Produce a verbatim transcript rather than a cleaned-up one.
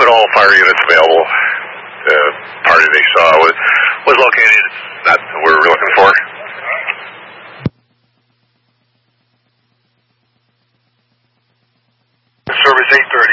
put all fire units available. The party they saw was, was located, not where we're looking for. Service eight thirty.